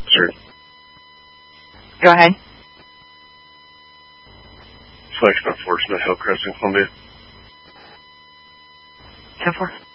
Sure. Go ahead. Selection of Fortunate Hillcrest in Columbia. 10-4.